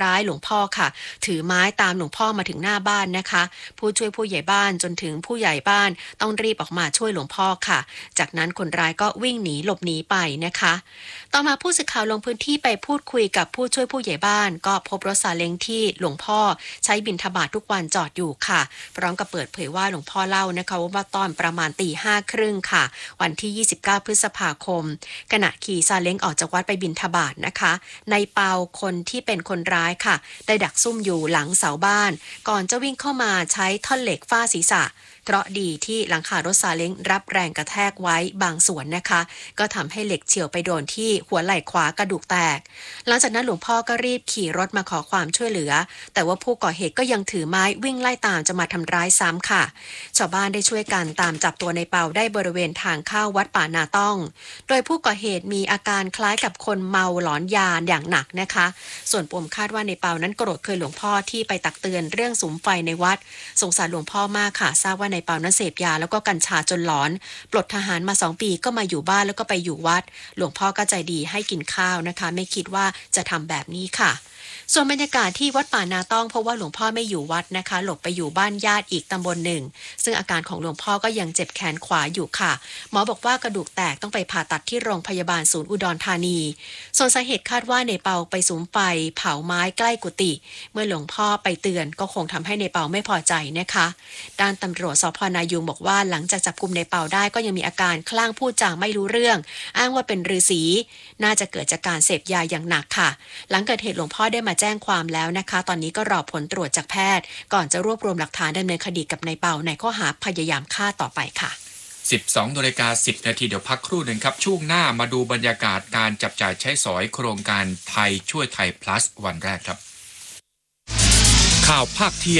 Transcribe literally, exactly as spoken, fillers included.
ร้ายหลวงพ่อค่ะถือไม้ตามหลวงพ่อมาถึงหน้าบ้านนะคะผู้ช่วยผู้ใหญ่บ้านจนถึงผู้ใหญ่บ้านต้องรีบออกมาช่วยหลวงพ่อค่ะจากนั้นคนร้ายก็วิ่งหนีหลบหนีไปนะคะต่อมาผู้สื่อข่าวลงพื้นที่ไปพูดคุยกับผู้ช่วยผู้ใหญ่บ้านก็พบรถซาเล้งที่หลวงพ่อใช้บิณฑบาตทุกวันจอดอยู่ค่ะพร้อมกับเปิดเผยว่าหลวงพ่อเล่านะคะว่าตอนประมาณตีห้าครึ่งค่ะวันที่ยี่สิบเก้าพฤษภาคมขณะขี่ซาเล้งออกจากวัดไปบิณฑบาตนะคะในเปาคนที่เป็นคนร้ายค่ะได้ดักซุ่มอยู่หลังเสาบ้านก่อนจะวิ่งเข้ามาใช้ท่อนเหล็กฟาดศีรษะเพราะดีที่หลังคารถซาเล้งรับแรงกระแทกไว้บางส่วนนะคะก็ทำให้เหล็กเฉี่ยวไปโดนที่หัวไหล่ขวากระดูกแตกหลังจากนั้นหลวงพ่อก็รีบขี่รถมาขอความช่วยเหลือแต่ว่าผู้ก่อเหตุก็ยังถือไม้วิ่งไล่ตามจะมาทำร้ายซ้ำค่ะชาวบ้านได้ช่วยกันตามจับตัวในเปาได้บริเวณทางเข้าวัดป่านาต้องโดยผู้ก่อเหตุมีอาการคล้ายกับคนเมาหลอนยาอย่างหนักนะคะส่วนปมคาดว่าในเปานั้นโกรธเคยหลวงพ่อที่ไปตักเตือนเรื่องสุมไฟในวัดสงสารหลวงพ่อมากค่ะทราบว่าในเปานั้นเสพยาแล้วก็กัญชาจนหลอนปลดทหารมาสองปีก็มาอยู่บ้านแล้วก็ไปอยู่วัดหลวงพ่อก็ใจดีให้กินข้าวนะคะไม่คิดว่าจะทำแบบนี้ค่ะส่วนบรรยากาศที่วัดป่านาต้องเพราะว่าหลวงพ่อไม่อยู่วัดนะคะหลบไปอยู่บ้านญาติอีกตำบลหนึ่งซึ่งอาการของหลวงพ่อก็ยังเจ็บแขนขวาอยู่ค่ะหมอบอกว่ากระดูกแตกต้องไปผ่าตัดที่โรงพยาบาลศูนย์อุดรธานีส่วนสาเหตุคาดว่าในเปาไปสุมไฟเผาไม้ใกล้กุฏิเมื่อหลวงพ่อไปเตือนก็คงทำให้ในเปาไม่พอใจนะคะด้านตำรวจสภ.นายูงบอกว่าหลังจากจับกุมในเปาได้ก็ยังมีอาการคลั่งพูดจาไม่รู้เรื่องอ้างว่าเป็นฤาษีน่าจะเกิดจากการเสพยาอย่างหนักค่ะหลังเกิดเหตุหลวงพ่อได้มาแจ้งความแล้วนะคะตอนนี้ก็รอผลตรวจจากแพทย์ก่อนจะรวบรวมหลักฐานดำเนินคดีกับนายเปาในข้อหาพยายามฆ่าต่อไปค่ะสิบสองนาฬิกาสิบนาทีเดี๋ยวพักครู่หนึ่งครับช่วงหน้ามาดูบรรยากาศการจับจ่ายใช้สอยโครงการไทยช่วยไทย plus วันแรกครับข่าวภาคเที่ยง